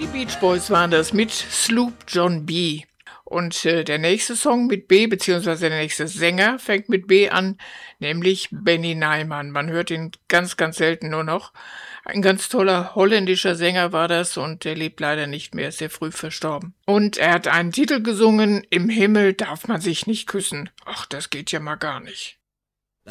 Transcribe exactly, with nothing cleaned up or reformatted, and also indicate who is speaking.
Speaker 1: Die Beach Boys waren das mit Sloop John B. Und äh, der nächste Song mit B, beziehungsweise der nächste Sänger fängt mit B an, nämlich Benny Neiman. Man hört ihn ganz, ganz selten nur noch. Ein ganz toller holländischer Sänger war das und der lebt leider nicht mehr, ist sehr früh verstorben. Und er hat einen Titel gesungen, Im Himmel darf man sich nicht küssen. Ach, das geht ja mal gar nicht.